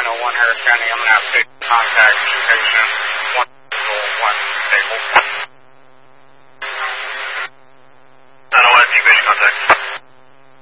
901 Harris County. I'm going to have to contact the patient.